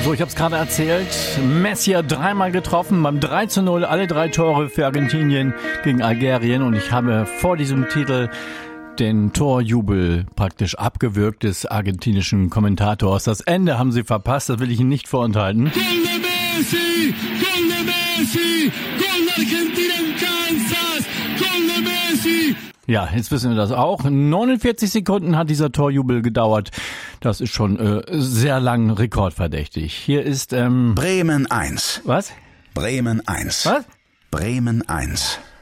So, ich habe es gerade erzählt. Messi hat dreimal getroffen, beim 3:0, alle 3 Tore für Argentinien gegen Algerien. Und ich habe vor diesem Titel den Torjubel praktisch abgewürgt des argentinischen Kommentators. Das Ende haben sie verpasst, das will ich Ihnen nicht vorenthalten. Gol de Messi! Gol de Messi! Gol de Argentina en Kansas! Gol de Messi! Ja, jetzt wissen wir das auch. 49 Sekunden hat dieser Torjubel gedauert. Das ist schon sehr lang rekordverdächtig. Hier ist Bremen 1. Was? Bremen 1. Was? Bremen 1.